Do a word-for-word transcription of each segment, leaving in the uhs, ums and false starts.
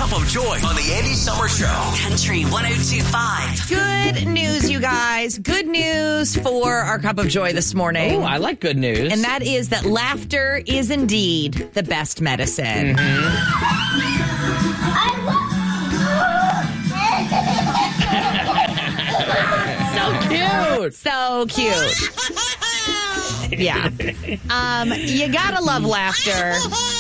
Cup of Joy on the Andy Summer Show. Country one oh two point five. Good news, you guys. Good news for our Cup of Joy this morning. Oh, I like good news. And that is that laughter is indeed the best medicine. so cute. So cute. Yeah. Um, you gotta love laughter.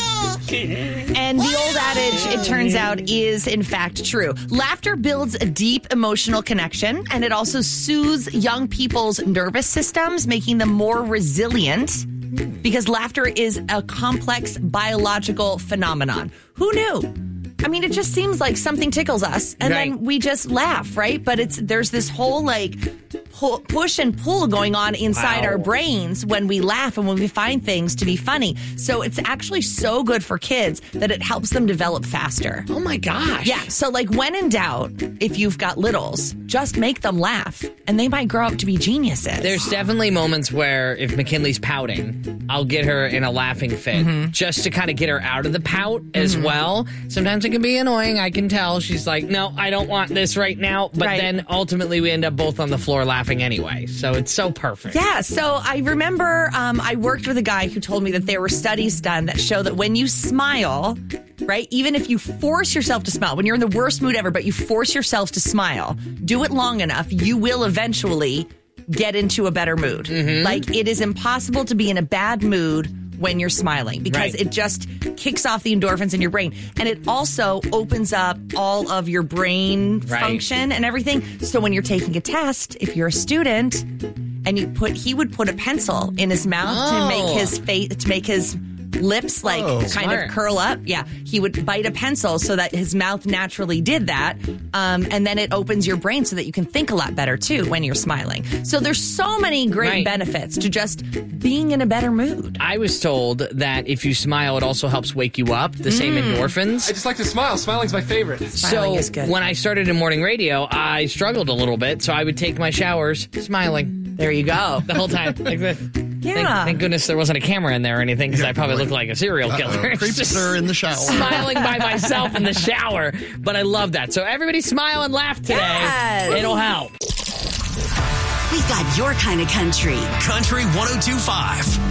And the old adage, it turns out, is in fact true. Laughter builds a deep emotional connection, and it also soothes young people's nervous systems, making them more resilient, because laughter is a complex biological phenomenon. Who knew? I mean, it just seems like something tickles us, and right. then we just laugh, right? But it's there's this whole, like, pull, push and pull going on inside wow. our brains when we laugh and when we find things to be funny. So it's actually so good for kids that it helps them develop faster. Oh, my gosh. Yeah, so, like, when in doubt, if you've got littles, just make them laugh, and they might grow up to be geniuses. There's definitely moments where if McKinley's pouting, I'll get her in a laughing fit mm-hmm. just to kind of get her out of the pout as mm-hmm. well. Sometimes it can be annoying. I can tell. She's like, no, I don't want this right now. But right. then ultimately we end up both on the floor laughing anyway. So it's so perfect. Yeah. So I remember um, I worked with a guy who told me that there were studies done that show that when you smile, right, even if you force yourself to smile, when you're in the worst mood ever, but you force yourself to smile, do it long enough, you will eventually get into a better mood. Mm-hmm. Like, it is impossible to be in a bad mood when you're smiling, because right. it just kicks off the endorphins in your brain. And it also opens up all of your brain right. function and everything. So when you're taking a test, if you're a student and you put, he would put a pencil in his mouth oh. to make his face, to make his lips like oh, kind smart. of curl up. Yeah. He would bite a pencil so that his mouth naturally did that. Um, and then it opens your brain so that you can think a lot better too when you're smiling. So there's so many great right. benefits to just being in a better mood. I was told that if you smile, it also helps wake you up, the mm. same endorphins. I just like to smile. Smiling's my favorite. Smiling so is good. When I started in morning radio, I struggled a little bit. So I would take my showers smiling. There you go. The whole time. Like this. Yeah. Thank, thank goodness there wasn't a camera in there or anything, because I probably looked like a serial killer. Creeps are in the shower. Smiling by myself in the shower. But I love that. So everybody smile and laugh today. Yes. It'll help. We've got your kind of country. Country one oh two point five.